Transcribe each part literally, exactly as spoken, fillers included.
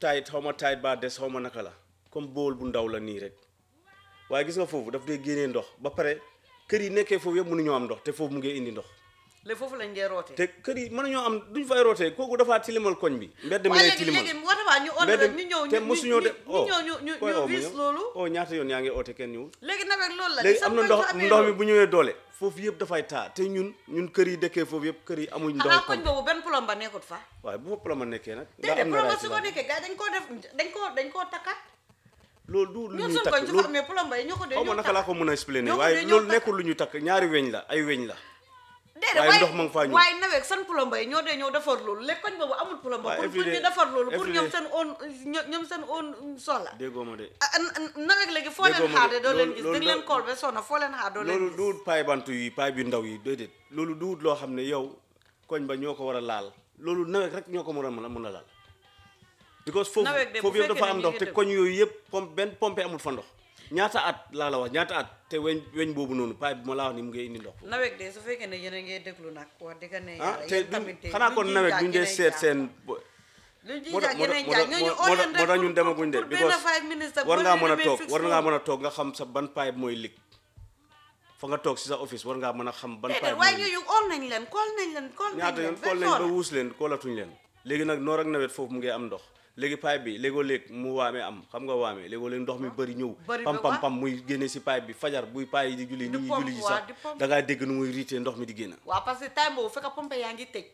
taayit xaw ma taayit baa des xaw ma naka la comme bool bu ndaw la nii rek waaye gis nga foofu daf dee génnee ndox ba pare kër yi nekkee foofu yëpp mënuñoo am ndox te foofu mu ngi indi ndox léegi foofu lañ dee rootee te kër yi mënuñoo am duñ fay rootee kooku dafaa tilimal koñ bi mbedd mi lay tilimal léegi what about ñu on rek ñu ñëw te mosuñoo de ñu ñëw ñu ñu ñu vis loolu oh ñaata yoon yaa ngi oote kenn ñëwul léegi nawet loolu la léegi am na ndox ndox mi bu ñëwee doole foofu yëpp dafay taa te ñun ñun kër yi dëkkee foofu yëpp kër yi amuñ ndox xanaa koñ boobu benn plomba nekkut fa waaye bu fa plomba nekkee nag déedéet plomba su ko nekkee gars dañ koo def dañ koo dañ koo takkat loolu du lu ñun ñuy suñ takk koñ su fa amee plomba yi ñoo ko dee xaw ma ñoo naka laa ko mën a expliquer ñoo ko waaye dee ñoo loolu takk. nekkul lu ñu takk ñaari weñ la ay weñ la déedéet waaye ndox ma nga faa ñëw waaye nawet seen plomba yi ñoo dee ñëw defar loolu léegi koñ boobu amul plomba waaye pour pour everyday- ñu defar loolu pour ñoom everyday- seen own ñoom seen own soxla déggoo ma de ah nawet léegi foo leen Déggoo ma xaar de, doo leen loolu- gis loolu dañ leen da- kool ba sonna foo leen xaar doo leen loolu gis duut paay bantu yi paay bi ndaw yi déedéet loolu duut loo xam ne yow koñ ba ñoo ko war a laal loolu nawet rek ñoo ko mën a mën a mën a laal because foofu Nawet de bu foofu yëpp fekkee dafa ne am ñu ndox ngi te def- koñ yooyu yëpp pompe benn pompe amul fa ndox ñaata at laa la wax ñaata at te weñ weñ boobu noonu paay bi ma laa wax ni mu ngi indi ndox nawet de su fekkee ne yéen a ngi déglu nag wax dëgg ne ah yàlla te yéen duñ tamit xanaa luñ kon ciy nawet jaag duñ dee yeneen seet jaag. seen luñ ciy moo tax jaag moo tax yeneen moo jaag tax ñooñu moo oo tax leen moo tax rek ñun demaguñ de pour benn because five minutes sax war boo ngaa leen mën a demee toog fix war ngaa loolu. mën a toog nga xam sa ban pipe mooy lig fa nga toog si sa office war ngaa mën a xam ban pipe déedéet mooy waaye lig ñooñu ool nañ leen kool nañ leen kool nañ ñaata leen yoon ba kool nañ ba sonn. wuus leen koolatuñ leen léegi nag noor ak nawet foofu mu ngi am ndox léegi pipe bi léegoo léeg mu waamee am xam nga waamee léegoo léeg ndox mi bëri ñëw bëri pam ba pam waa. pam muy génne si pipe bi fajar buy pipe yi di julli Di nit ñi pompe, julli ji waa, sax di pompe. da ngaa dégg nu muy riitee ndox mi di génn waaw parce que time boobu fekk pompe yaa ngi tëj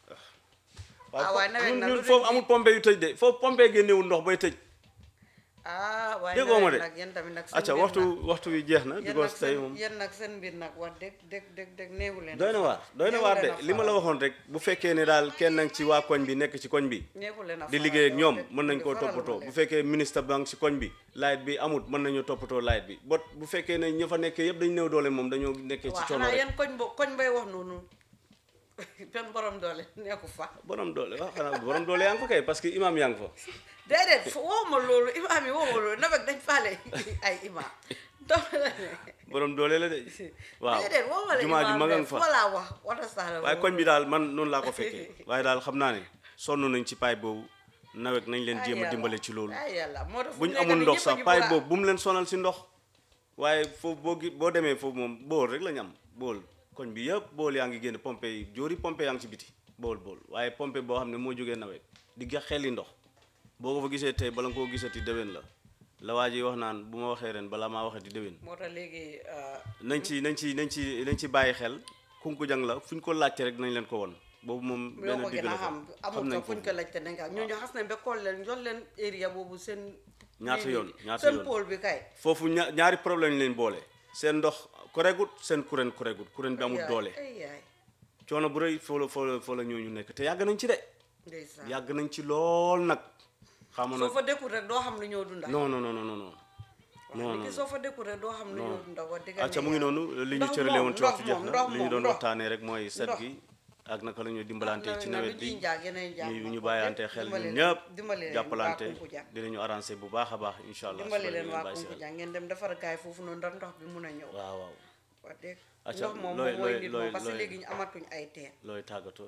Ah, waaye nawet ñun nag ñun lu foofu dul amul pompe yu tëj de foofu pompe génnewul ndox bay tëj ah waaye déggoo ma de. nawet nag yéen tamit nag seen acca mbir waxtu nag- waxtu wi jeex na yéen because nag tey seen moom yéen nag seen mbir nag wax dëgg dëgg dëgg dëgg néewu leen doy na waar doy na waar de li ma la waxoon rek bu fekkee ne daal kenn nag ci waa koñ bi nekk ci koñ bi néewu leen a di faral liggéey ak wax ñoom dëgg, mën nañ di koo faral toppatoo ma bu leen. fekkee ministre banque ci koñ bi light bi amut mën nañoo toppatoo light bi bot bu fekkee ne ña fa nekkee yëpp dañu néew doole moom dañoo nekkee ci waaw coono xanaa rek yéen koñ bo koñ bay wax noonu benn borom doole nekku fa borom doole waaw xanaa borom doole yaa ngi fa kay parce que imam yaa ngi fa déedéet fo waxuma loolu imaam yi waxuma loolu nawet dañ faale ay imaam doole la ne borom doole la de waaw déedéet waxuma la jumaa ju imaam mag a de ngi fa foo laa wax wata saala waaye koñ bi daal man noonu laa ko fekkee waaye daal xam naa ne sonn nañ ci paay boobu nawet nañ leen jéem a dimbale ci loolu ay yàlla moo tax fu bu ñu nekk amul nii ndox ñëpp a sax ngi paay bëgg a- boobu bu mu leen sonal si ndox waaye foofu boo gi boo demee foofu moom bool rek la ñu am bool koñ bi yëpp bool yaa ngi génn pompe yi jóori pompe yaa ngi ci biti bool bool waaye pompe boo xam ne moo jógee nawet di ga xeli ndox boo ko fa gisee tey bala nga koo gisati déwén la la waa ji wax naan bu ma waxee ren balaa maa waxati déwén moo tax léegi euh, nañ ci nañ ci nañ ci nañ ci bàyyi xel kunku jang la fu ñu ko laajte rek nañ leen ko won boobu moom yoo benn ko digg gën a la fa xam xam amul nañ ko fuñ foofu ko laajte nañ ko ñooñu xas nañ ba kool leen jox leen area boobu seen ñaata yoon ñaata seen yoon pôle bi kay foofu ña ñaari problème lañ leen boole seen ndox koregut seen kuren koregut kuren bi amul Yaay, doole ay yaay coono bu rëy foo la foo la foo la ñooñu nekk te yàgg nañ ci de ndeysaan yàgg nañ ci lool nag xamoon soo nag fa dëkkul rek doo xam lu ñoo dunda non non non non non non non non. soo fa dëkkul rek doo xam lu ñoo dunda wax dëgg acca mu ngi noonu li ñu ndox cërale moom, woon ci waxtu ndox jeex moom, na ndox li ñu moom, doon ndox. waxtaanee rek mooy set Ndox. gi ak naka la ñuy dimbalante ci nawet bi ñu ñu ñu bàyyante xel ñun ñëpp jàppalante Kunkuja dinañu arrangé bu baax a baax incha allah dimbali su ko leen defee waa bàyyi si xel. Kunkuja ngeen dem defar gaay foofu noonu ndax ndox bi mun a ñëw waaw waaw wax dëgg acca ndox moom looy moom mooy looy nit looy moom parce que looy léegi ñu amatuñ ay teen looy tàggatoo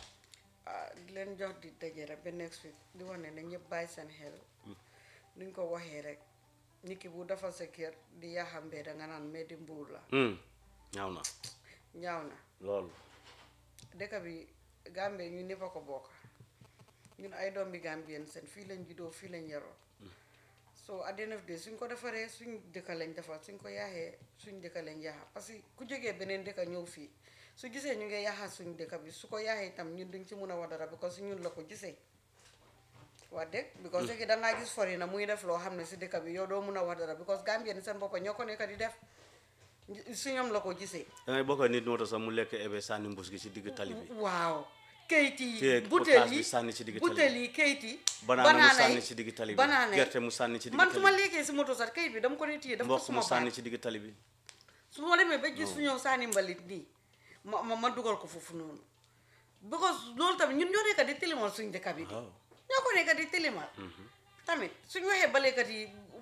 ah di leen jox di daje rek ba next week di wax ne na ñëpp bàyyi seen xel nuñ ko waxee rek nit ki bu defal sa kër di yaxambee da nga naan mais di mbuur la Hmm, ñaaw na ñaaw na loolu dëkk bi Gambie ñu ñëpp a ko bokk ñun ay doom bi Gambien seen fii lañ juddoo fii lañ yaroo so at the end of the day suñ ko defaree suñ dëkka lañ defar suñ ko yaaxee suñ dëkka lañ yaaxa parce que ku jógee beneen dëkka ñëw fii su gisee ñu ngi yaaxa suñ dëkka bi su ko yaaxee itam ñun duñ ci mun a wax dara because ñun la ko gisee wax dëgg because léegi dangaa gis fori na muy def loo xam ne si dëkka bi yow doo mun a wax dara because Gambien seen boppa ñoo ko nekk di def su ñoom la ko gisee da ngay bokk nit moo tax sax mu lekk ebe sànni mbus gi ci digg tali bi waaw kayit téye yi butéel otage bi yi sànni ci digg tali butéel bi yi kayit yi banaana mu yi sànni ci digg tali bi banaana yi gerte mu sànni ci digg man su ma tali bi lekkee si moto sax kayit bi dama ko dee téye daf ko mboq mu suma sànni baat ci digg tali bi su ma demee ba gis fu ñëw sànni mbalit nii ma ma ma dugal ko foofu noonu because loolu tamit ñun ñoo nekk di tilimal suñ dëkk bi di waaw ñoo ko nekk di tilimal tamit suñ waxee balekat yi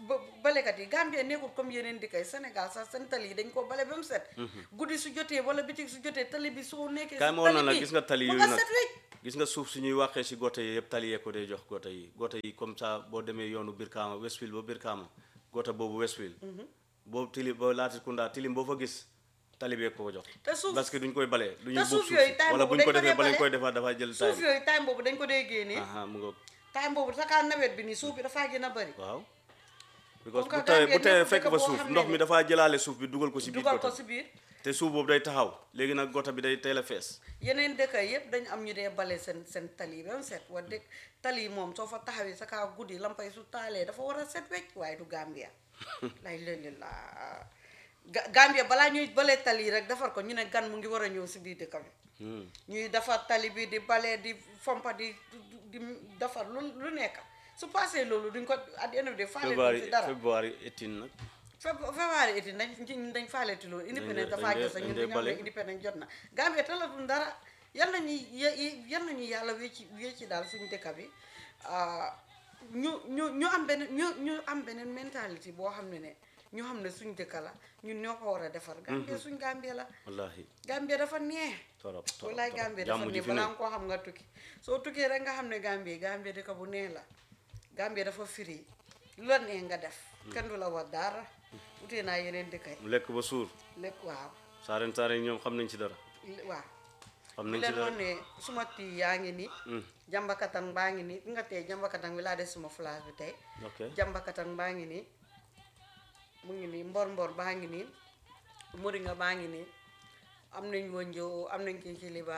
balekat yi Gambie nekkul comme yeneen dëkk yi Sénégal sax seen tali yi dañ ko bale ba mu set guddi su jotee wala bitig su jotee tali bi soo nekkee kaay ma woon na nag gis nga tali mu yooyu nga nag set wecc gis nga suuf suñuy waxee si gote yi yëpp tali yee ko dee jox gote yi gote yi comme ça boo demee yoonu Birkama Westfield ba Birkama gote boobu Westfield boobu tili ba Latrikunda tilim boo fa gis tali bee ko jox te suuf parce que duñ koy bale du ñuy te buub suuf suuf yooyu time wala boobu buñ ko dañ ko defee dee ba lañ bale. koy defar dafa jël suuf time yooyu time boobu dañ ko dee génnee aha mu nga time boobu sakaa nawet bi nii suuf bi dafaa gën a bëri waaw because Comme bu que tawee bu Gambie tawee nekk fekk dëkk fa boo suuf xam ne ndox ne- mi dafaa jëlaale suuf bi dugal ko si biir dugal gota ko si biir te suuf boobu day taxaw léegi nag gota bi day teel a fees yeneen dëkk yëpp dañ am ñu dee bale seen seen tali yi ba mu set wax dëgg tali yi moom soo fa taxawee sa kaa guddi lampay su taalee dafa war a set wecc waaye du Gambia lay léeg la Ga- Gambia balaa ñuy bale tali yi rek defar ko ñu ne gan mu ngi war a ñëw si biir dëkk bi Hmm. ñuy defar tali bi di bale di fompa di di defar lu lu nekk su passé loolu duñ ko at the end of the day faale duñ février si dara février eighteen nag février it dañ ñun dañ faaleeti loolu indépendance dañ dafaa dee- jot sax dañ ñun dee dañoo ne bale. indépendance jot na Gambie talatul dara yal nañu yal nañu yàlla wécci wécci daal suñu dëkk bi ñu ñu ñu am beneen ñu ñu am beneen mentalité boo xam ne ne ñu xam ne suñ dëkk la ñun ñoo ko war a defar Gambie suñ Gambie la wallahi Gambie dafa neex torop torop wallaay torop. Gambie dafa jàmm ji neex fi ne balaa nga koo xam nga tukki soo tukkee rek nga xam ne Gambie Gambie dëkk bu neex la Gambie dafa firi lu la neex nga def kenn du la wax dara utee naa yeneen dëkk yi mu lekk ba suur lekk waaw saaren saaren ñoom xam nañ ci dara waaw xam bu nañ ci leen dara woon ne suma tii yaa ngi nii Hmm. jambakatang baa ngi nii bi nga tey jambakatang bi laa def suma flash bi tey ok jambakatang baa ngi nii mu ngi nii mbor mbor baa ngi nii moringa baa ngi nii am nañ wonjo am nañ kinkiliba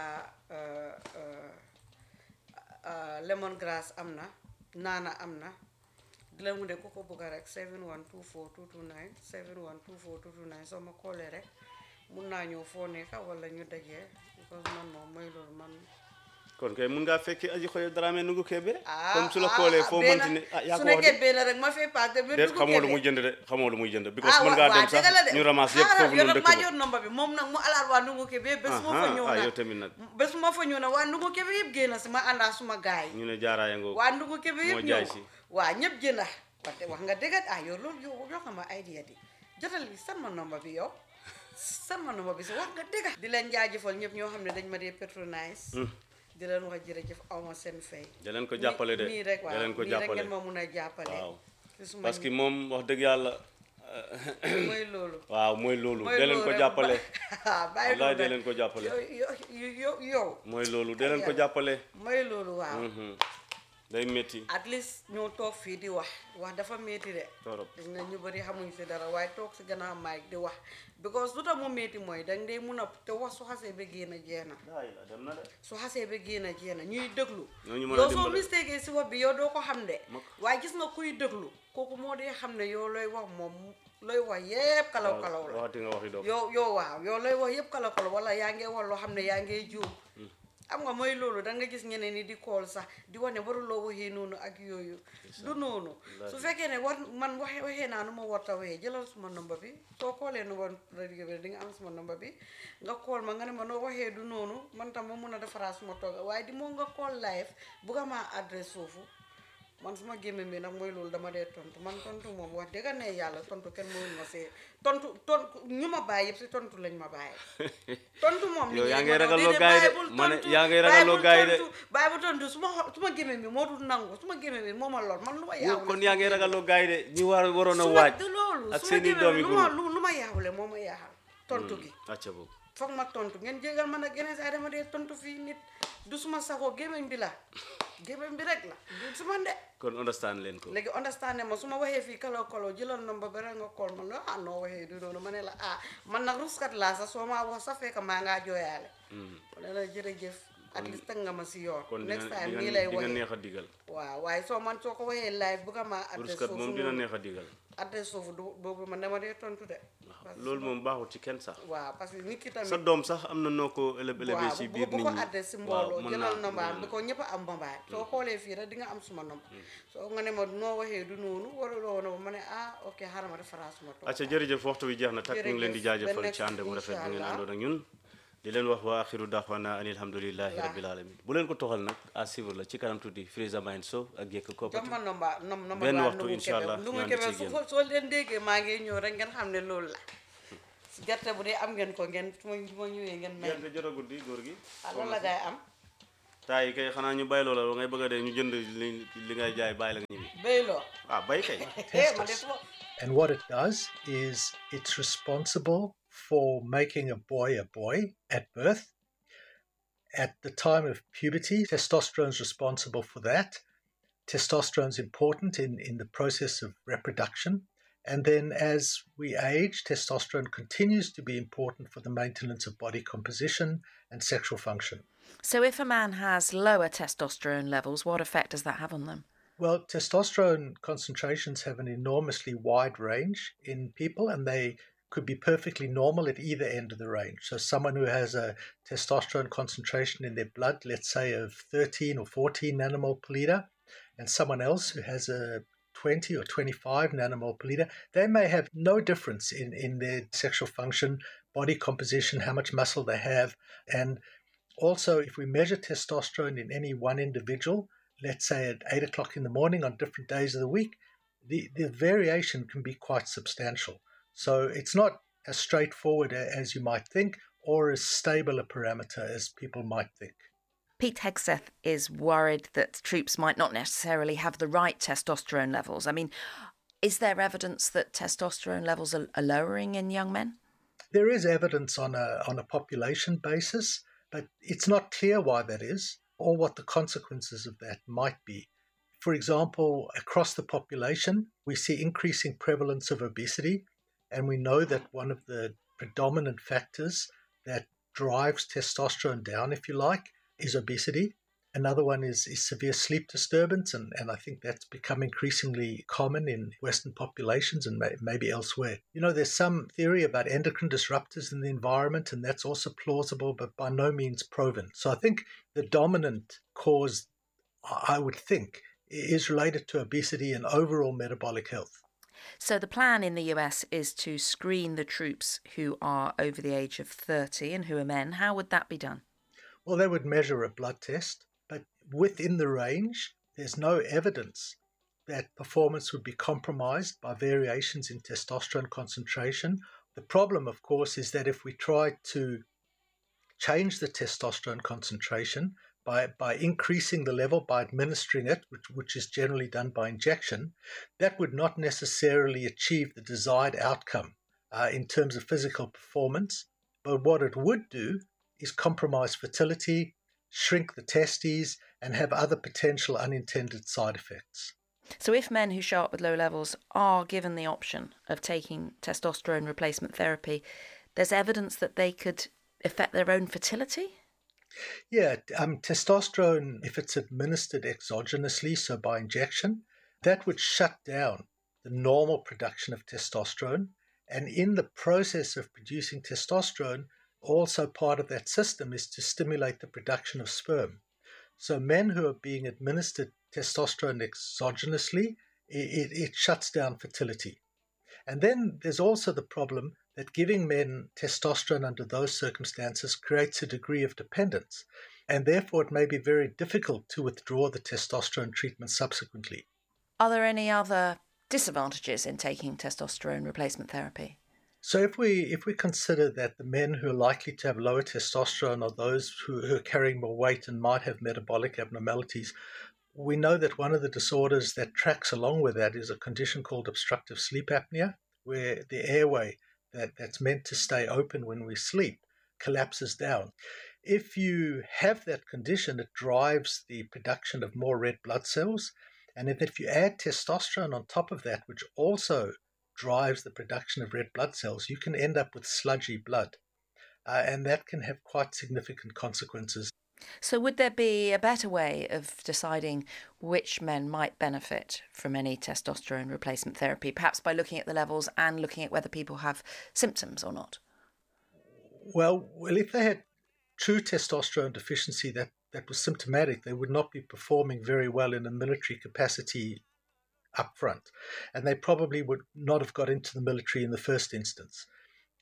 lemon grass am na naana am na di la mu ne ku ko bëgg rek seven one two four two two nine seven one two four two two nine soo ma koolee rek mun naa ñëw foo nekka wala ñu dajee because man moom mooy loolu man kon kay mun ngaa fekki aji xoyo Dramé Nungu Kebe ah comme su la koolee foo benn- mënti ne ah yaa su ko wax nekkee de benn rek ma fee paase ba déet dugg xamoo lu Kébé. muy jënd de xamoo lu muy jënd because ah mën wa- ngaa dem waa sax dëgg la de. ñu ramasse yëpp Xaaral, foofu yow noonu nag dëkk maa ba jot nomba bi moom nag mu alaat waa Nungu Kébé bés moo fa Aha, ñëw ah nag yow tamit nag bés moo fa ñëw nag waa Nungu Kébé yëpp génn si ma àndaa suma gaay yi ñu ne jaaraaya ngoo waa Nungu Kébé yëpp moo ñëw jaay si. waa ñëpp jënd wax wax nga dëgg ah yow loolu yow jox nga ma idea di jotal bi sama nomba bi yow sama nomba bi si wax nga dëgg di leen jaajëfal ñëpp ñoo xam ne dañ ma dee patronise di leen wax jërëjëf awma seen fay da leen ko jàppale de nii rek waaw da leen ko nii rek jàppale ngeen ma mun a jàppale waaw ci suma parce que moom wax dëgg yàlla mooy loolu waaw mooy loolu mooy da leen ko loolu rek jàppale ah bàyyi wallaay loolu da rek. leen ko jàppale yow yow yow yow mooy loolu da leen ko jàppale mooy loolu waaw Mhm. day métti at least ñoo toog fii di wax wax dafa métti de torop dañ na ñu bëri xamuñ si dara waaye toog si gannaaw mic di wax because lu tax mu métti mooy danga dee mun a te wax su xasee ba génn jeex na daay la dem na de su xasee ba génn jeex na ñuy déglu ñooñu mën a yow soo dimbale. mistake si wax bi yow doo ko xam de Mukk. waaye gis nga kuy déglu kooku moo dee xam ne yow looy wax moom looy wax yépp kalaw kalaw la waxati nga waxi doom yow yow waaw yow looy wax yëpp kala kala wala yaa ngi wax loo xam ne yaa ngi juum am nga mooy loolu da nga gis ñeneen ñi di kool sax di wane waruloo waxee noonu ak yooyu du noonu su fekkee ne war man waxe waxee naa nu ma warta waxee jëlal suma number bi soo koolee number radio bi di nga am suma number bi nga kool ma nga ne ma noo waxee du noonu man tam ma mun a defaraat suma tooga waaye di moo nga kool live bugga maa adresse foofu man suma gémmiñ bi nag mooy loolu dama dee tontu man tontu moom wax dëgg ne yàlla tontu kenn mënul ma see tontu tontu ñu ma bàyyi yëpp si tontu lañ ma bàyyi tontu moom yow yaa ngi ragaloo gaay de ma ne yaa ngi ragaloo gaay de bàyyi bu tontu su ma xo- su ma gémmiñ bi moo dul nangu su ma gémmiñ bi moo ma lor man lu ma yow yaawule kon yaa ngi ragaloo gaay de ñi war waroon a su ma waaj du loolu ak su ma seen i gémmiñ doomi bi lu ma guru lu lu ma yaawule moo ma yaaxal tontu gi acca boobu foog ma tontu ngeen jégal ma nag yeneen saa dama dee tontu fii nit du suma sago gémmiñ bi la gémmiñ bi rek la du suma nde kon understand leen ko léegi understand ma su ma waxee fii kaloo kaloo jëlal number ba rek nga call man la ah noo waxee du noonu ma ne la ah man nag ruskat laa sax soo maa wax sax fekk maa ngaa jooyaale wala la jërëjëf at least teg nga ma si yoon kon next dina time dina nii lay dina waxee neex a digal waaw waaye soo man soo ko waxee live bëgg maa adresse ruskat foofu moom dina noonu neex a digal adresse foofu du boobu man dama dee tontu de parce que loolu moom baaxul ci kenn sax waaw parce que nit ki sa tamit doom sax am na noo ko éleb élébé waaw si bu biir bu nit ko ñi adresse si waaw mbooloo mën jëlal naa nombaam mën bi naa. ko ñëpp a am mbabaay soo xoolee fii rek di nga am suma nomba soo nga ne ma noo waxee du noonu waruloo woon ma ne ah ok xaaral ma defaraat suma toog acca jërëjëf waxtu wi jeex na tak ñu ngi leen di Jërëjëf. jaajëfal Ba ci ànd bu next rafet bi ngeen inshallah. àndoon ak ñun di leen wax wa axiru daxwana ani alhamdulillahi rabbil alamin bu leen ko toxal nag à suivre la ci kanam tuuti Freeza Mind Show ak Gekko jox Koppati ma nomba nom nomba benn waa waxtu Ndungu incha allah Kebe Ndungu ñu ànd Kebe ci su génn. ko soo leen déggee maa ngi ñëw rek ngeen xam ne loolu la gerte bu dee am ngeen ko ngeen su ma su ma ñëwee ngeen may gerte jotagul di góor gi ah loolu la gaay am taa yi kay xanaa ñu bay loola ngay bëgg a dee ñu jënd li li ngay jaay bàyyi la nga ñibbi béyloo ah bay kay eh ma de su ma And what it does is it's responsible for making a boy a boy at birth. At the time of puberty, testosterone is responsible for that. Testosterone is important in, in the process of reproduction. And then as we age, testosterone continues to be important for the maintenance of body composition and sexual function. So if a man has lower testosterone levels, what effect does that have on them? Well, testosterone concentrations have an enormously wide range in people, and they could be perfectly normal at either end of the range. So someone who has a testosterone concentration in their blood, let's say of thirteen or fourteen nanomole per liter, and someone else who has a twenty or twenty-five nanomole per liter, they may have no difference in, in their sexual function, body composition, how much muscle they have. And also, if we measure testosterone in any one individual, let's say at eight o'clock in the morning on different days of the week, the, the variation can be quite substantial. So it's not as straightforward as you might think or as stable a parameter as people might think. Pete Hegseth is worried that troops might not necessarily have the right testosterone levels. I mean, is there evidence that testosterone levels are, are lowering in young men? There is evidence on a, on a population basis, but it's not clear why that is or what the consequences of that might be. For example, across the population, we see increasing prevalence of obesity, and we know that one of the predominant factors that drives testosterone down, if you like, is obesity. Another one is, is severe sleep disturbance, and, and I think that's become increasingly common in Western populations and may, maybe elsewhere. You know, there's some theory about endocrine disruptors in the environment, and that's also plausible, but by no means proven. So I think the dominant cause, I would think, is related to obesity and overall metabolic health. So the plan in the U S is to screen the troops who are over the age of thirty and who are men. How would that be done? Well, they would measure a blood test, but within the range, there's no evidence that performance would be compromised by variations in testosterone concentration. The problem, of course, is that if we try to change the testosterone concentration by, by increasing the level, by administering it, which, which is generally done by injection, that would not necessarily achieve the desired outcome uh, in terms of physical performance. But what it would do is compromise fertility, shrink the testes, and have other potential unintended side effects. So if men who show up with low levels are given the option of taking testosterone replacement therapy, there's evidence that they could affect their own fertility? Yeah, um, testosterone, if it's administered exogenously, so by injection, that would shut down the normal production of testosterone. And in the process of producing testosterone, also part of that system is to stimulate the production of sperm. So men who are being administered testosterone exogenously, it, it shuts down fertility. And then there's also the problem that giving men testosterone under those circumstances creates a degree of dependence, and therefore it may be very difficult to withdraw the testosterone treatment subsequently. Are there any other disadvantages in taking testosterone replacement therapy? So if we if we consider that the men who are likely to have lower testosterone are those who, who are carrying more weight and might have metabolic abnormalities, we know that one of the disorders that tracks along with that is a condition called obstructive sleep apnea, where the airway that, that's meant to stay open when we sleep collapses down. If you have that condition, it drives the production of more red blood cells. And if, if you add testosterone on top of that, which also drives the production of red blood cells, you can end up with sludgy blood. Uh, and that can have quite significant consequences. So would there be a better way of deciding which men might benefit from any testosterone replacement therapy, perhaps by looking at the levels and looking at whether people have symptoms or not? Well, well, if they had true testosterone deficiency that, that was symptomatic, they would not be performing very well in a military capacity up front. And they probably would not have got into the military in the first instance.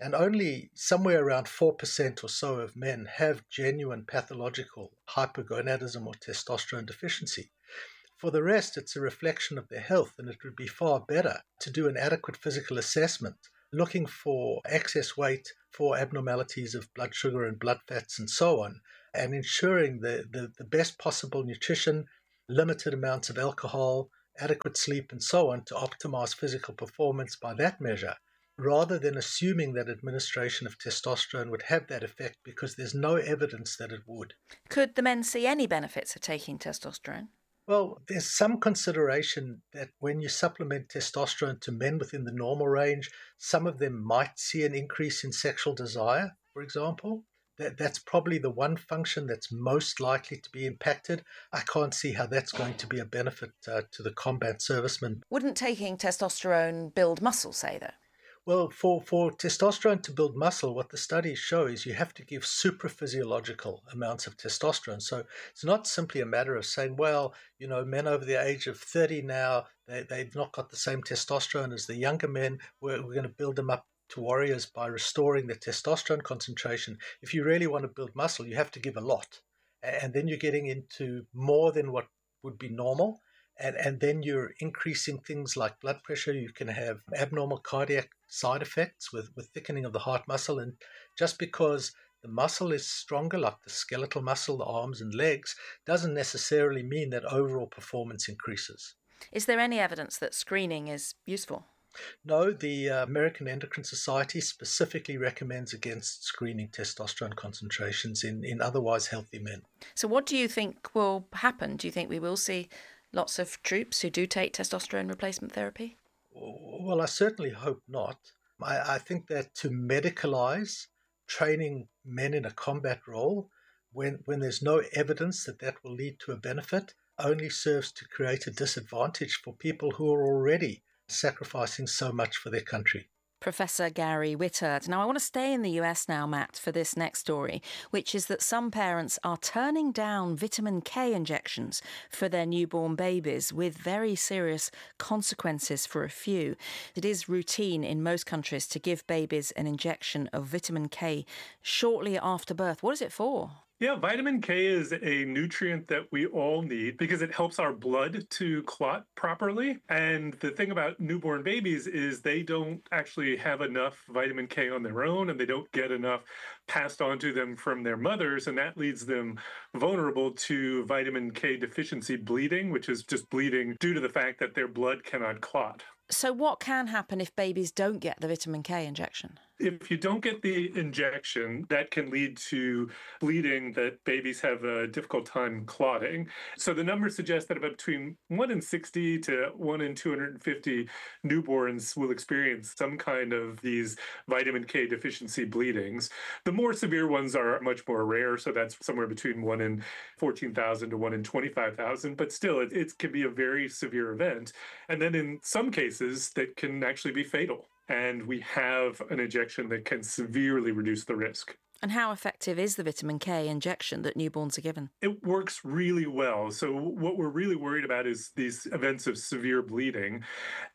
And only somewhere around four percent or so of men have genuine pathological hypergonadism or testosterone deficiency. For the rest, it's a reflection of their health, and it would be far better to do an adequate physical assessment, looking for excess weight, for abnormalities of blood sugar and blood fats and so on, and ensuring the, the, the best possible nutrition, limited amounts of alcohol, adequate sleep and so on to optimize physical performance by that measure, rather than assuming that administration of testosterone would have that effect because there's no evidence that it would. Could the men see any benefits of taking testosterone? Well, there's some consideration that when you supplement testosterone to men within the normal range, some of them might see an increase in sexual desire, for example. That, that's probably the one function that's most likely to be impacted. I can't see how that's going to be a benefit uh, to the combat servicemen. Wouldn't taking testosterone build muscle, say, though? Well, for, for testosterone to build muscle, what the studies show is you have to give supraphysiological amounts of testosterone. So it's not simply a matter of saying, well, you know, men over the age of thirty now, they, they've not got the same testosterone as the younger men. We're, we're going to build them up to warriors by restoring the testosterone concentration. If you really want to build muscle, you have to give a lot. And then you're getting into more than what would be normal. And, and then you're increasing things like blood pressure. You can have abnormal cardiac side effects with, with thickening of the heart muscle. And just because the muscle is stronger, like the skeletal muscle, the arms and legs, doesn't necessarily mean that overall performance increases. Is there any evidence that screening is useful? No, the uh, American Endocrine Society specifically recommends against screening testosterone concentrations in, in otherwise healthy men. So what do you think will happen? Do you think we will see lots of troops who do take testosterone replacement therapy? Well, I certainly hope not. I, I think that to medicalize training men in a combat role, when, when there's no evidence that that will lead to a benefit, only serves to create a disadvantage for people who are already sacrificing so much for their country. Professor Gary Wittard. Now, I want to stay in the U S now, Matt, for this next story, which is that some parents are turning down vitamin K injections for their newborn babies, with very serious consequences for a few. It is routine in most countries to give babies an injection of vitamin K shortly after birth. What is it for? Yeah, vitamin K is a nutrient that we all need because it helps our blood to clot properly. And the thing about newborn babies is they don't actually have enough vitamin K on their own, and they don't get enough passed on to them from their mothers. And that leaves them vulnerable to vitamin K deficiency bleeding, which is just bleeding due to the fact that their blood cannot clot. So what can happen if babies don't get the vitamin K injection? If you don't get the injection, that can lead to bleeding that babies have a difficult time clotting. So the numbers suggest that about between one in sixty to one in two hundred fifty newborns will experience some kind of these vitamin K deficiency bleedings. The more severe ones are much more rare, so that's somewhere between one in fourteen thousand to one in twenty-five thousand, but still it, it can be a very severe event. And then in some cases that can actually be fatal. And we have an injection that can severely reduce the risk. And how effective is the vitamin K injection that newborns are given? It works really well. So what we're really worried about is these events of severe bleeding.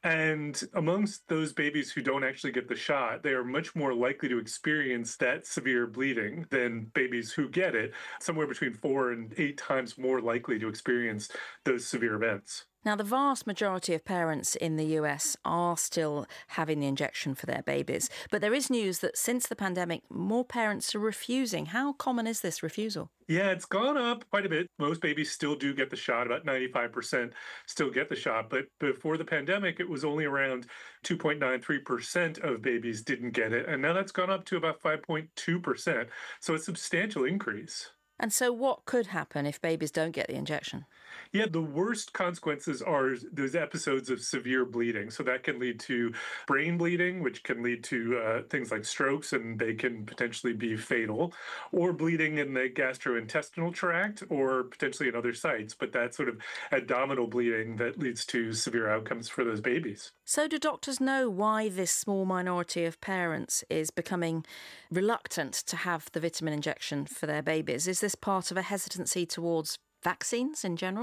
And amongst those babies who don't actually get the shot, they are much more likely to experience that severe bleeding than babies who get it, somewhere between four and eight times more likely to experience those severe events. Now, the vast majority of parents in the U S are still having the injection for their babies, but there is news that since the pandemic, more parents are refusing. How common is this refusal? Yeah, it's gone up quite a bit. Most babies still do get the shot. About ninety-five percent still get the shot. But before the pandemic, it was only around two point nine three percent of babies didn't get it. And now that's gone up to about five point two percent. So a substantial increase. And so what could happen if babies don't get the injection? Yeah, the worst consequences are those episodes of severe bleeding. So that can lead to brain bleeding, which can lead to uh, things like strokes, and they can potentially be fatal, or bleeding in the gastrointestinal tract, or potentially in other sites. But that's sort of abdominal bleeding that leads to severe outcomes for those babies. So do doctors know why this small minority of parents is becoming reluctant to have the vitamin injection for their babies? Is this part of a hesitancy towards vaccines in general?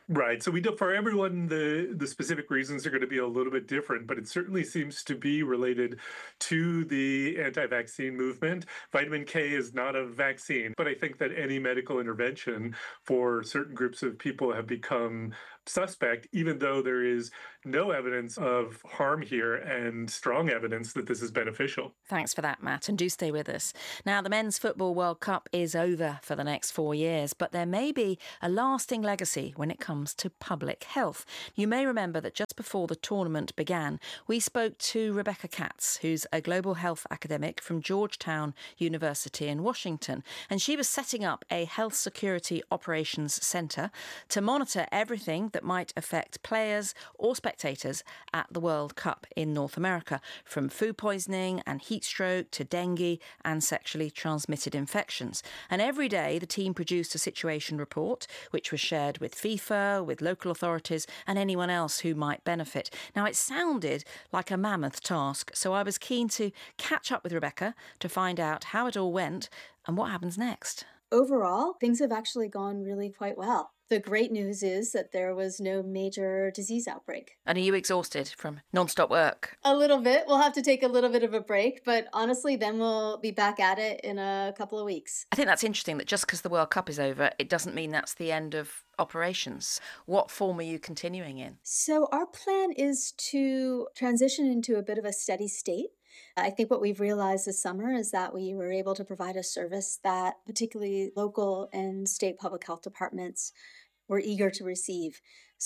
Right. So we do for everyone, the the specific reasons are going to be a little bit different, but it certainly seems to be related to the anti-vaccine movement. Vitamin K is not a vaccine, but I think that any medical intervention for certain groups of people have become suspect, even though there is no evidence of harm here and strong evidence that this is beneficial. Thanks for that, Matt, and do stay with us. Now, the Men's Football World Cup is over for the next four years, but there may be a lasting legacy when it comes to public health. You may remember that just before the tournament began, we spoke to Rebecca Katz, who's a global health academic from Georgetown University in Washington, and she was setting up a health security operations centre to monitor everything that might affect players or spectators at the World Cup in North America, from food poisoning and heat stroke to dengue and sexually transmitted infections. And every day the team produced a situation report, which was shared with FIFA, with local authorities and anyone else who might benefit. Now, it sounded like a mammoth task, so I was keen to catch up with Rebecca to find out how it all went and what happens next. Overall, things have actually gone really quite well. The great news is that there was no major disease outbreak. And are you exhausted from non-stop work? A little bit. We'll have to take a little bit of a break, but honestly, then we'll be back at it in a couple of weeks. I think that's interesting that just because the World Cup is over, it doesn't mean that's the end of operations. What form are you continuing in? So our plan is to transition into a bit of a steady state. I think what we've realized this summer is that we were able to provide a service that particularly local and state public health departments were eager to receive.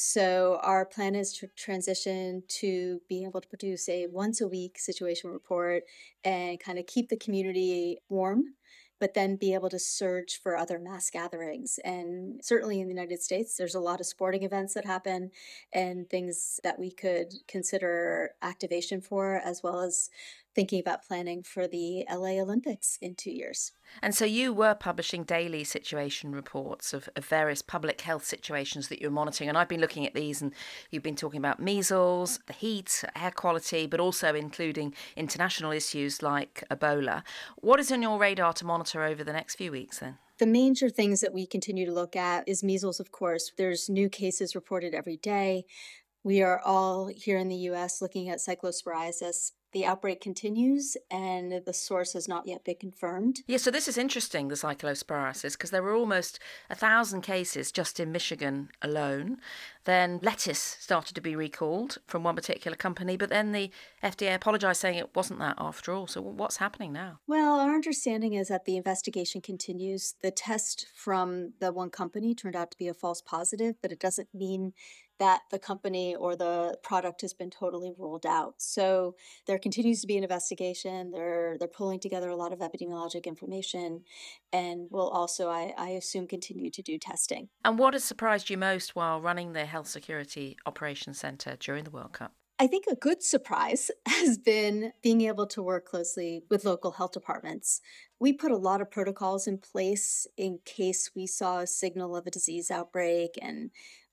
So our plan is to transition to being able to produce a once a week situation report and kind of keep the community warm, but then be able to surge for other mass gatherings. And certainly in the United States, there's a lot of sporting events that happen and things that we could consider activation for, as well as thinking about planning for the L A Olympics in two years. And so you were publishing daily situation reports of, of various public health situations that you're monitoring. And I've been looking at these, and you've been talking about measles, the heat, air quality, but also including international issues like Ebola. What is on your radar to monitor over the next few weeks then? The major things that we continue to look at is measles, of course. There's new cases reported every day. We are all here in the U S looking at cyclosporiasis. The outbreak continues and the source has not yet been confirmed. Yeah, so this is interesting, the cyclosporiasis, because there were almost a thousand cases just in Michigan alone. Then lettuce started to be recalled from one particular company, but then the F D A apologised, saying it wasn't that after all. So what's happening now? Well, our understanding is that the investigation continues. The test from the one company turned out to be a false positive, but it doesn't mean that the company or the product has been totally ruled out. So there continues to be an investigation. They're they're pulling together a lot of epidemiologic information, and will also, I, I assume, continue to do testing. And what has surprised you most while running the Health Security Operations Centre during the World Cup? I think a good surprise has been being able to work closely with local health departments. We put a lot of protocols in place in case we saw a signal of a disease outbreak, and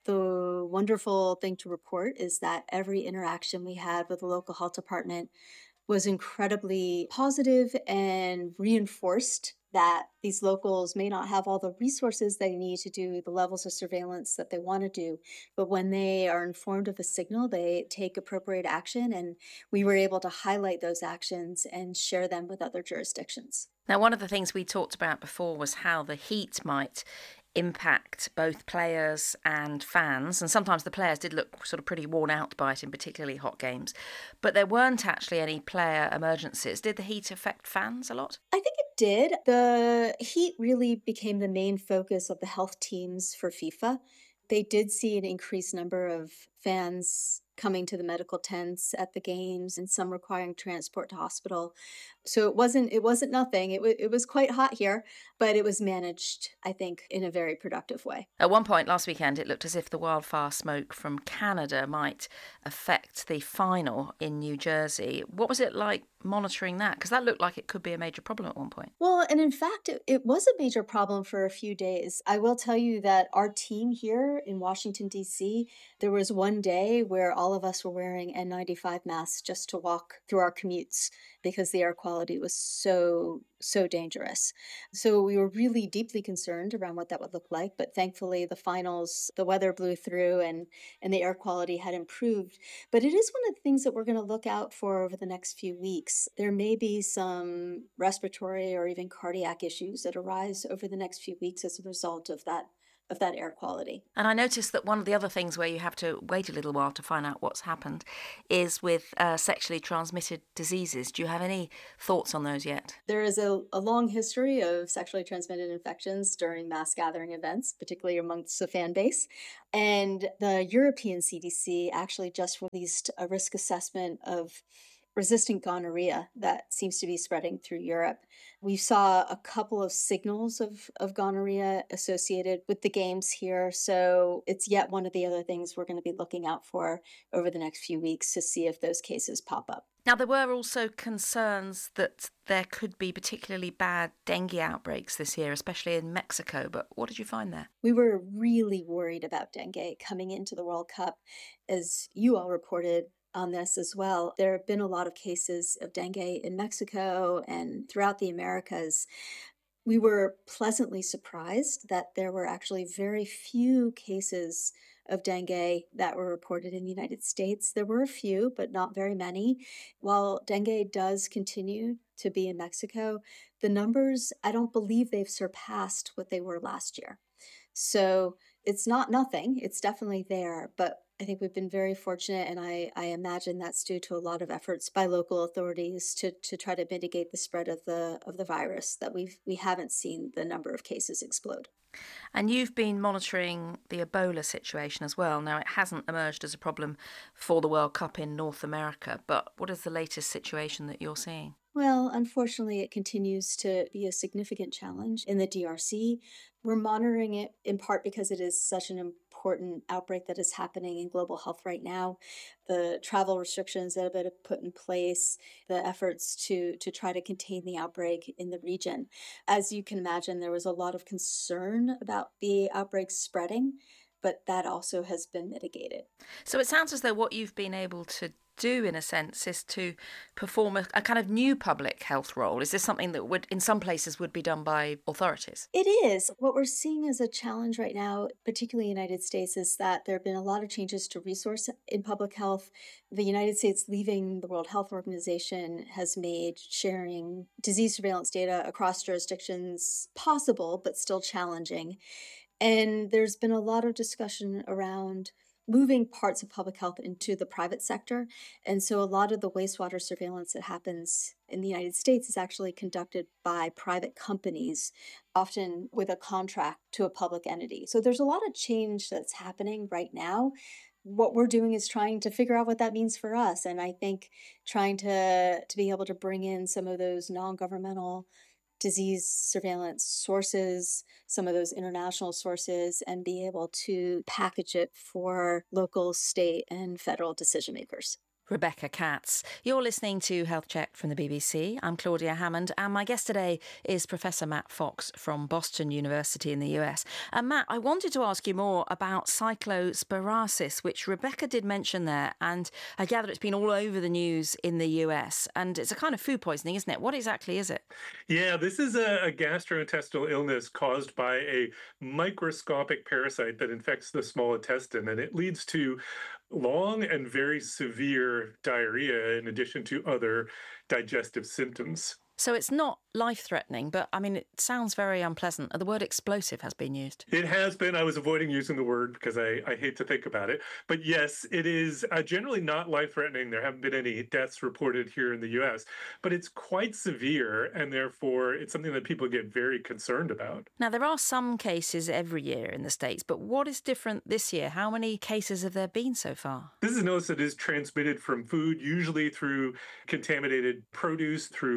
the wonderful thing to report is that every interaction we had with the local health department was incredibly positive and reinforced that these locals may not have all the resources they need to do the levels of surveillance that they want to do, but when they are informed of a signal, they take appropriate action, and we were able to highlight those actions and share them with other jurisdictions. Now, one of the things we talked about before was how the heat might impact both players and fans, and sometimes the players did look sort of pretty worn out by it in particularly hot games, but there weren't actually any player emergencies. Did the heat affect fans a lot? I think it did. The heat really became the main focus of the health teams for FIFA. They did see an increased number of fans coming to the medical tents at the games, and some requiring transport to hospital. So it wasn't it wasn't nothing. It, w- it was quite hot here, but it was managed, I think, in a very productive way. At one point last weekend, it looked as if the wildfire smoke from Canada might affect the final in New Jersey. What was it like monitoring that? Because that looked like it could be a major problem at one point. Well, and in fact, it, it was a major problem for a few days. I will tell you that our team here in Washington, D C, there was one day where all all of us were wearing N ninety-five masks just to walk through our commutes because the air quality was so, so dangerous. So we were really deeply concerned around what that would look like. But thankfully, the finals, the weather blew through and, and the air quality had improved. But it is one of the things that we're going to look out for over the next few weeks. There may be some respiratory or even cardiac issues that arise over the next few weeks as a result of that of that air quality. And I noticed that one of the other things where you have to wait a little while to find out what's happened is with uh, sexually transmitted diseases. Do you have any thoughts on those yet? There is a, a long history of sexually transmitted infections during mass gathering events, particularly amongst the fan base. And the European C D C actually just released a risk assessment of resistant gonorrhea that seems to be spreading through Europe. We saw a couple of signals of, of gonorrhea associated with the games here. So it's yet one of the other things we're going to be looking out for over the next few weeks to see if those cases pop up. Now, there were also concerns that there could be particularly bad dengue outbreaks this year, especially in Mexico. But what did you find there? We were really worried about dengue coming into the World Cup. As you all reported on this as well, there have been a lot of cases of dengue in Mexico and throughout the Americas. We were pleasantly surprised that there were actually very few cases of dengue that were reported in the United States. There were a few, but not very many. While dengue does continue to be in Mexico, the numbers, I don't believe they've surpassed what they were last year. So it's not nothing. It's definitely there, but I think we've been very fortunate, and I, I imagine that's due to a lot of efforts by local authorities to, to try to mitigate the spread of the of the virus, that we've we haven't seen the number of cases explode. And you've been monitoring the Ebola situation as well. Now, it hasn't emerged as a problem for the World Cup in North America, but what is the latest situation that you're seeing? Well, unfortunately, it continues to be a significant challenge in the D R C. We're monitoring it in part because it is such an important outbreak that is happening in global health right now. The travel restrictions that have been put in place, the efforts to, to try to contain the outbreak in the region. As you can imagine, there was a lot of concern about the outbreak spreading, but that also has been mitigated. So it sounds as though what you've been able to do, in a sense, is to perform a, a kind of new public health role. Is this something that would, in some places, would be done by authorities? It is. What we're seeing as a challenge right now, particularly in the United States, is that there have been a lot of changes to resource in public health. The United States leaving the World Health Organization has made sharing disease surveillance data across jurisdictions possible, but still challenging. And there's been a lot of discussion around moving parts of public health into the private sector. And so a lot of the wastewater surveillance that happens in the United States is actually conducted by private companies, often with a contract to a public entity. So there's a lot of change that's happening right now. What we're doing is trying to figure out what that means for us. And I think trying to, to be able to bring in some of those non-governmental disease surveillance sources, some of those international sources, and be able to package it for local, state, and federal decision makers. Rebecca Katz. You're listening to Health Check from the B B C. I'm Claudia Hammond, and my guest today is Professor Matt Fox from Boston University in the U S. And Matt, I wanted to ask you more about cyclosporiasis, which Rebecca did mention there, and I gather it's been all over the news in the U S, and it's a kind of food poisoning, isn't it? What exactly is it? Yeah, this is a, a gastrointestinal illness caused by a microscopic parasite that infects the small intestine, and it leads to long and very severe diarrhea in addition to other digestive symptoms. So it's not life-threatening, but I mean, it sounds very unpleasant. The word explosive has been used. It has been. I was avoiding using the word because I, I hate to think about it. But yes, it is uh, generally not life-threatening. There haven't been any deaths reported here in the U S, but it's quite severe, and therefore it's something that people get very concerned about. Now, there are some cases every year in the States, but what is different this year? How many cases have there been so far? This is an illness that is transmitted from food, usually through contaminated produce, through water,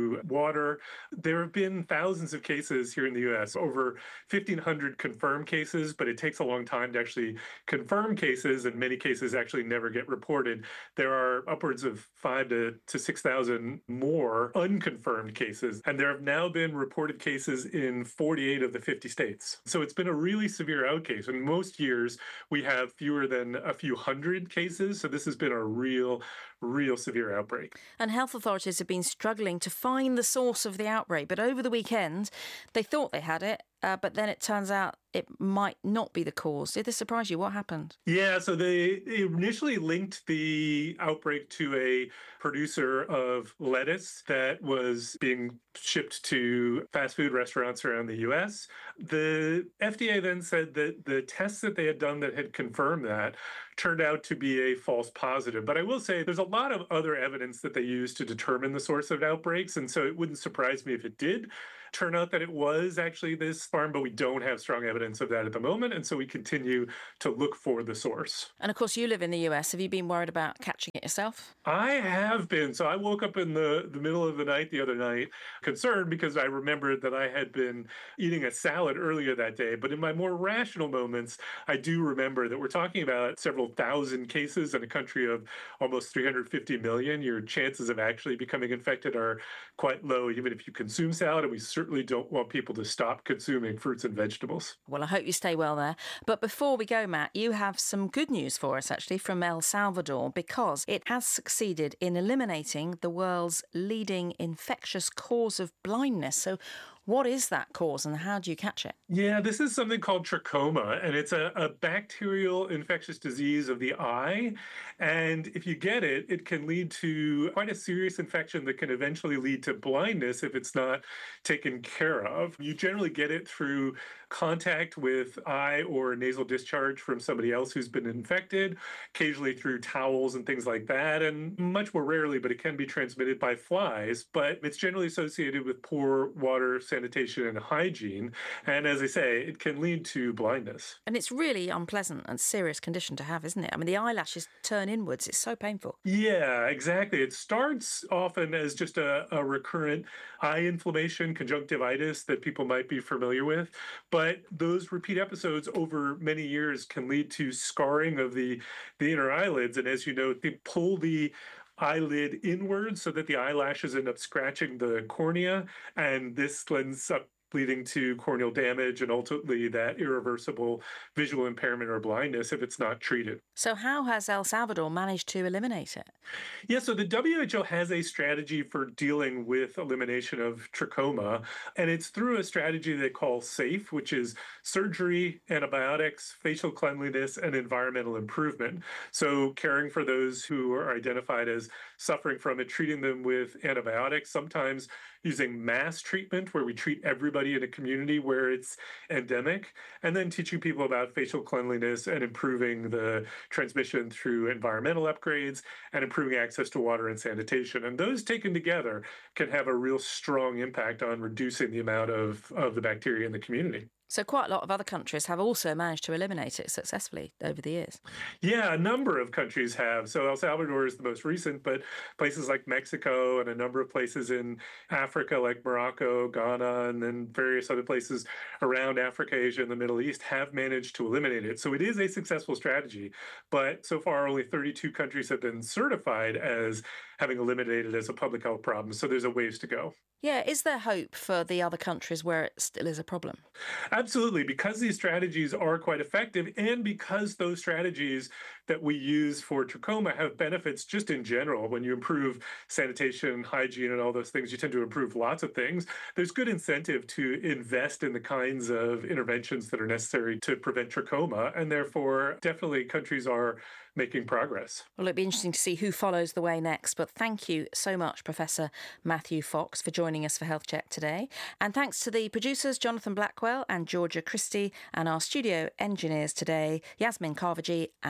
water. There have been thousands of cases here in the U S, over fifteen hundred confirmed cases, but it takes a long time to actually confirm cases, and many cases actually never get reported. There are upwards of five to, to six thousand more unconfirmed cases, and there have now been reported cases in forty-eight of the fifty states. So it's been a really severe outcase. In most years, we have fewer than a few hundred cases, so this has been a real, real severe outbreak. And health authorities have been struggling to find the source of the outbreak, but over the weekend, they thought they had it, uh, but then it turns out it might not be the cause. Did this surprise you? What happened? Yeah, so they initially linked the outbreak to a producer of lettuce that was being shipped to fast food restaurants around the U S. The F D A then said that the tests that they had done that had confirmed that turned out to be a false positive. But I will say there's a lot of other evidence that they use to determine the source of outbreaks, and so it wouldn't surprise me if it did turn out that it was actually this farm, but we don't have strong evidence of that at the moment, and so we continue to look for the source. And of course, you live in the U S. Have you been worried about catching it yourself? I have been. So I woke up in the, the middle of the night the other night concerned because I remembered that I had been eating a salad earlier that day. But in my more rational moments, I do remember that we're talking about several thousand cases in a country of almost three hundred fifty million. Your chances of actually becoming infected are quite low, even if you consume salad, and we certainly don't want people to stop consuming fruits and vegetables. Well, I hope you stay well there. But before we go, Matt, you have some good news for us, actually, from El Salvador, because it has succeeded in eliminating the world's leading infectious cause of blindness. So what is that cause and how do you catch it? Yeah, this is something called trachoma, and it's a, a bacterial infectious disease of the eye. And if you get it, it can lead to quite a serious infection that can eventually lead to blindness if it's not taken care of. You generally get it through contact with eye or nasal discharge from somebody else who's been infected, occasionally through towels and things like that, and much more rarely, but it can be transmitted by flies. But it's generally associated with poor water, sanitation, and hygiene. And as I say, it can lead to blindness. And it's really unpleasant and serious condition to have, isn't it? I mean, the eyelashes turn inwards. It's so painful. Yeah, exactly. It starts often as just a, a recurrent eye inflammation, conjunctivitis that people might be familiar with. But those repeat episodes over many years can lead to scarring of the, the inner eyelids. And as you know, they pull the eyelid inwards so that the eyelashes end up scratching the cornea. And this ends up leading to corneal damage and ultimately that irreversible visual impairment or blindness if it's not treated. So how has El Salvador managed to eliminate it? Yeah, so the W H O has a strategy for dealing with elimination of trachoma, and it's through a strategy they call SAFE, which is surgery, antibiotics, facial cleanliness, and environmental improvement. So caring for those who are identified as suffering from it, treating them with antibiotics, sometimes using mass treatment where we treat everybody in a community where it's endemic, and then teaching people about facial cleanliness and improving the transmission through environmental upgrades and improving access to water and sanitation. And those taken together can have a real strong impact on reducing the amount of, of the bacteria in the community. So quite a lot of other countries have also managed to eliminate it successfully over the years. Yeah, a number of countries have. So El Salvador is the most recent, but places like Mexico and a number of places in Africa like Morocco, Ghana, and then various other places around Africa, Asia, and the Middle East have managed to eliminate it. So it is a successful strategy, but so far only thirty-two countries have been certified as having eliminated it as a public health problem. So there's a ways to go. Yeah, is there hope for the other countries where it still is a problem? Absolutely, because these strategies are quite effective and because those strategies that we use for trachoma have benefits just in general. When you improve sanitation, hygiene, and all those things, you tend to improve lots of things. There's good incentive to invest in the kinds of interventions that are necessary to prevent trachoma, and therefore definitely countries are making progress. Well, it'll be interesting to see who follows the way next, but thank you so much, Professor Matthew Fox, for joining us for Health Check today. And thanks to the producers, Jonathan Blackwell and Georgia Christie, and our studio engineers today, Yasmin Carvajee and Sarah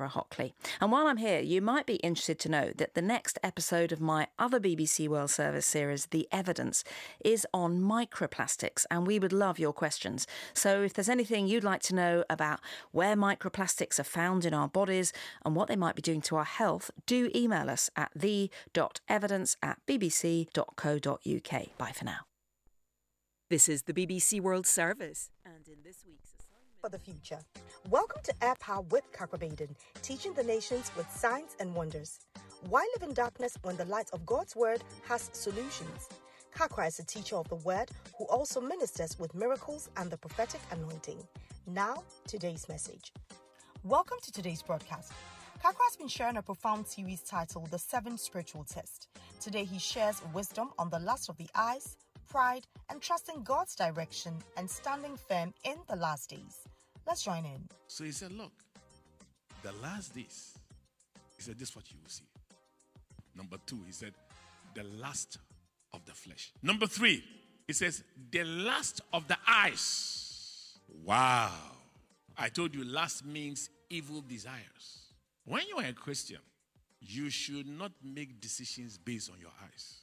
Sarah Hockley. And while I'm here, you might be interested to know that the next episode of my other B B C World Service series, The Evidence, is on microplastics, and we would love your questions. So if there's anything you'd like to know about where microplastics are found in our bodies and what they might be doing to our health, do email us at the dot evidence at b b c dot co dot u k. Bye for now. This is the B B C World Service, and in this week's assignment for the future. Welcome to Air Power with Kakwa Baden, teaching the nations with signs and wonders. Why live in darkness when the light of God's word has solutions? Kakwa is a teacher of the word who also ministers with miracles and the prophetic anointing. Now, today's message. Welcome to today's broadcast. Kakwa has been sharing a profound series titled The Seven Spiritual Tests. Today he shares wisdom on the lust of the eyes, pride, and trusting God's direction and standing firm in the last days. Let's join in. So he said, look, the last days, he said, this is what you will see. Number two, he said, the lust of the flesh. Number three, he says, the lust of the eyes. Wow. I told you lust means evil desires. When you are a Christian, you should not make decisions based on your eyes.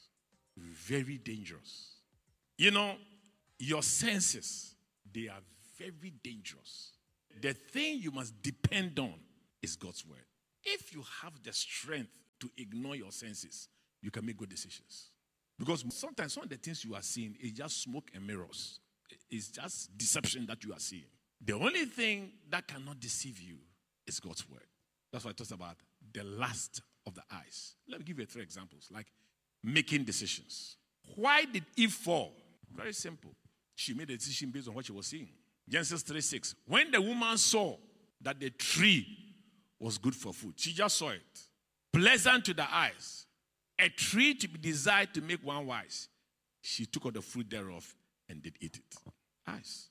Very dangerous. You know, your senses, they are very dangerous. The thing you must depend on is God's word. If you have the strength to ignore your senses, you can make good decisions. Because sometimes some of the things you are seeing is just smoke and mirrors. It's just deception that you are seeing. The only thing that cannot deceive you is God's word. That's why I talked about the lust of the eyes. Let me give you three examples, like making decisions. Why did Eve fall? Very simple. She made a decision based on what she was seeing. Genesis three six. When the woman saw that the tree was good for food, she just saw it. Pleasant to the eyes. A tree to be desired to make one wise. She took of the fruit thereof and did eat it. Eyes.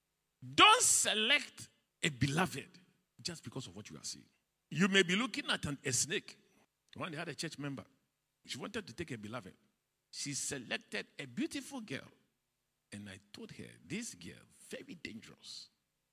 Don't select a beloved just because of what you are seeing. You may be looking at an, a snake. One day had a church member. She wanted to take a beloved. She selected a beautiful girl. And I told her, this girl, very dangerous.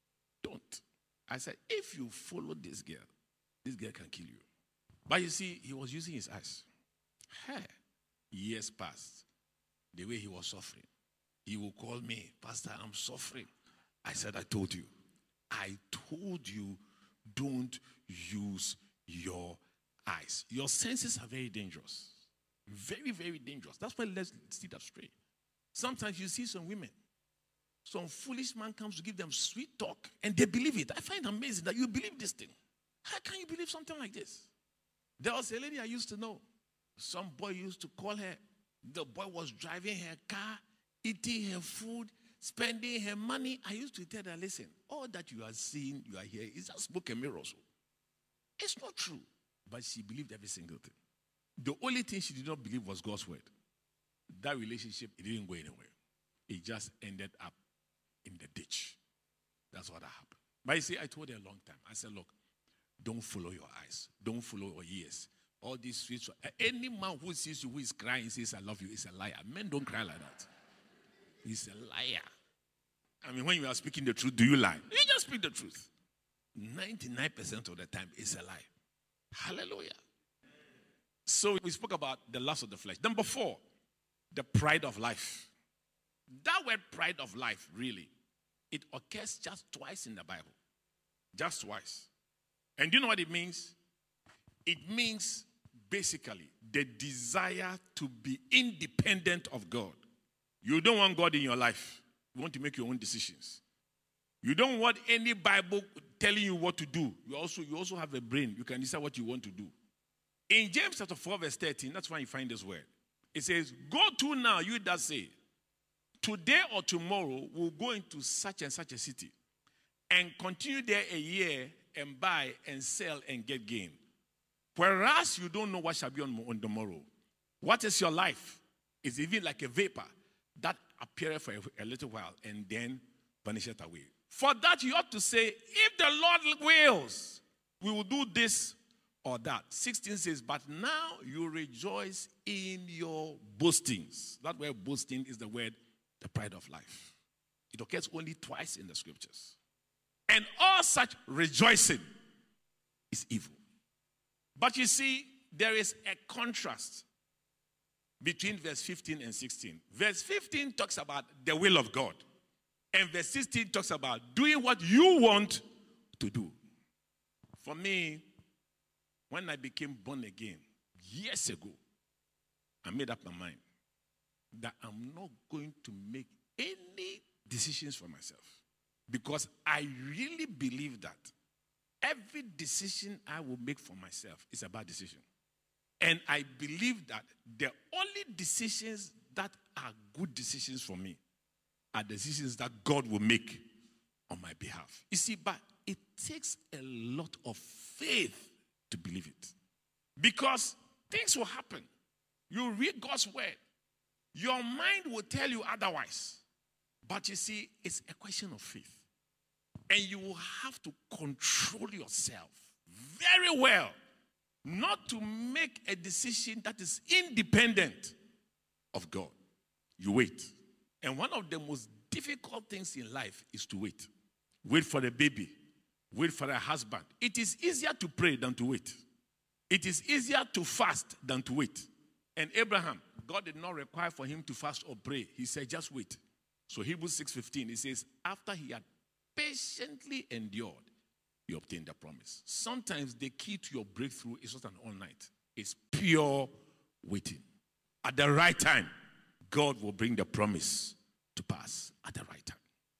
Don't. I said, if you follow this girl, this girl can kill you. But you see, he was using his eyes. Hey, years passed. The way he was suffering. He will call me, Pastor, I'm suffering. I said, I told you. I told you, don't use your eyes. Your senses are very dangerous. Very, very dangerous. That's why let's see that straight. Sometimes you see some women, some foolish man comes to give them sweet talk, and they believe it. I find it amazing that you believe this thing. How can you believe something like this? There was a lady I used to know. Some boy used to call her. The boy was driving her car, eating her food, spending her money. I used to tell her, listen, all that you are seeing, you are hearing, is just smoke and mirrors. It's not true. But she believed every single thing. The only thing she did not believe was God's word. That relationship, it didn't go anywhere. It just ended up in the ditch. That's what happened. But you see, I told her a long time. I said, look, don't follow your eyes. Don't follow your ears. All these sweet. Any man who sees you who is crying says, I love you, is a liar. Men don't cry like that. He's a liar. I mean, when you are speaking the truth, do you lie? You just speak the truth. ninety-nine percent of the time, it's a lie. Hallelujah. So we spoke about the lust of the flesh. Number four, the pride of life. That word pride of life, really, it occurs just twice in the Bible. Just twice. And do you know what it means? It means basically the desire to be independent of God. You don't want God in your life. You want to make your own decisions. You don't want any Bible telling you what to do. You also, you also have a brain. You can decide what you want to do. In James chapter four, verse thirteen, that's why you find this word. It says, go to now, you that say, today or tomorrow we'll go into such and such a city and continue there a year and buy and sell and get gain. Whereas you don't know what shall be on, on tomorrow. What is your life? It's even like a vapor that appeareth for a, a little while and then vanisheth away. For that you ought to say, if the Lord wills, we will do this or that. sixteen says, but now you rejoice in your boastings. That word boasting is the word, the pride of life. It occurs only twice in the scriptures. And all such rejoicing is evil. But you see, there is a contrast between verse fifteen and sixteen. Verse fifteen talks about the will of God. And verse sixteen talks about doing what you want to do. For me, when I became born again years ago, I made up my mind that I'm not going to make any decisions for myself. Because I really believe that every decision I will make for myself is a bad decision. And I believe that the only decisions that are good decisions for me are decisions that God will make on my behalf. You see, but it takes a lot of faith to believe it. Because things will happen. You read God's word. Your mind will tell you otherwise. But you see, it's a question of faith. And you will have to control yourself very well not to make a decision that is independent of God. You wait. And one of the most difficult things in life is to wait. Wait for a baby. Wait for a husband. It is easier to pray than to wait. It is easier to fast than to wait. And Abraham, God did not require for him to fast or pray. He said, just wait. So Hebrews six fifteen, it says, after he had patiently endured, you obtained the promise. Sometimes the key to your breakthrough is not an all night. It's pure waiting. At the right time, God will bring the promise to pass at the right time.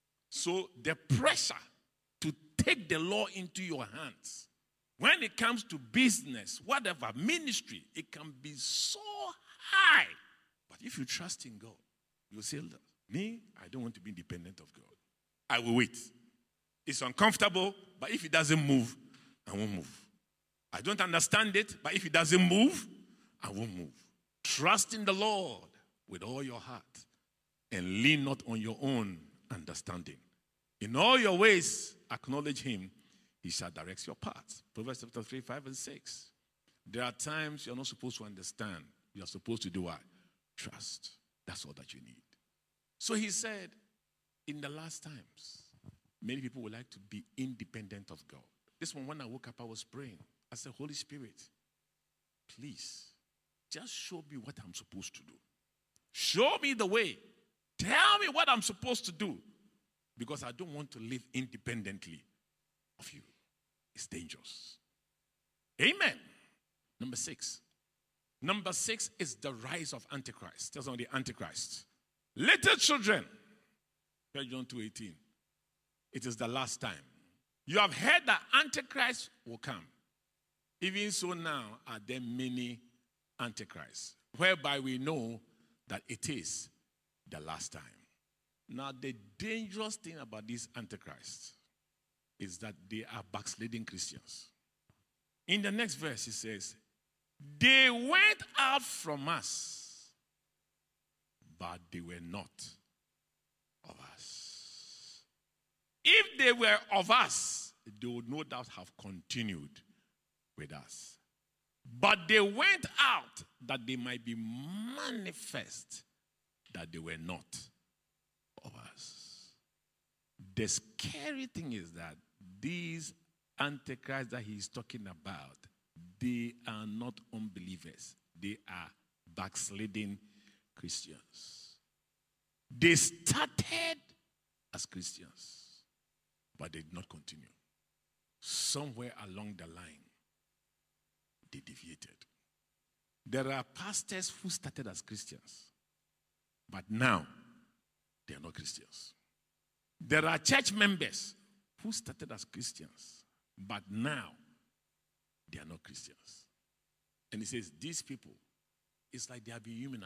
So the pressure to take the law into your hands, when it comes to business, whatever, ministry, it can be so high. But if you trust in God, you'll say, look, me, I don't want to be independent of God. I will wait. It's uncomfortable, but if it doesn't move, I won't move. I don't understand it, but if it doesn't move, I won't move. Trust in the Lord with all your heart and lean not on your own understanding. In all your ways, acknowledge him. He shall direct your paths. Proverbs chapter three, five, and six. There are times you're not supposed to understand. You're supposed to do what? Trust. That's all that you need. So he said, in the last times, many people would like to be independent of God. This one, when I woke up, I was praying. I said, Holy Spirit, please, just show me what I'm supposed to do. Show me the way. Tell me what I'm supposed to do. Because I don't want to live independently of you. It's dangerous. Amen. Number six. Number six is the rise of Antichrist. That's on the Antichrist. Little children. First John two eighteen. It is the last time. You have heard that Antichrist will come. Even so now are there many Antichrists, whereby we know that it is the last time. Now, the dangerous thing about these Antichrists is that they are backsliding Christians. In the next verse, he says, they went out from us, but they were not of us. If they were of us, they would no doubt have continued with us. But they went out that they might be manifest that they were not of us. The scary thing is that these Antichrists that he's talking about, they are not unbelievers. They are backsliding Christians. They started as Christians, but they did not continue. Somewhere along the line, they deviated. There are pastors who started as Christians, but now they are not Christians. There are church members who started as Christians, but now they are not Christians. And he says, these people, it's like they have been humanized.